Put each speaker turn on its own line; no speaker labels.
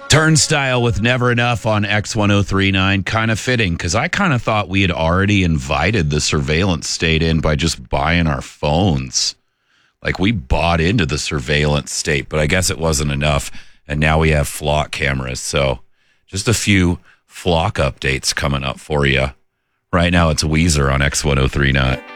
Turnstile with Never Enough on X1039. Kind of fitting because I kind of thought we had already invited the surveillance state in by just buying our phones. Like we bought into the surveillance state, but I guess it wasn't enough. And now we have flock cameras. So just a few flock updates coming up for you. Right now it's Weezer on X1039.